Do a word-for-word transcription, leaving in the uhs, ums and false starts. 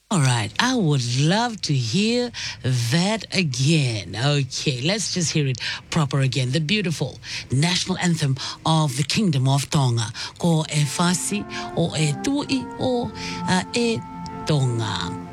All right, I would love to hear that again. Okay, let's just hear it proper again. The beautiful national anthem of the Kingdom of Tonga. Ko e fasi o e tui o uh, e Tonga.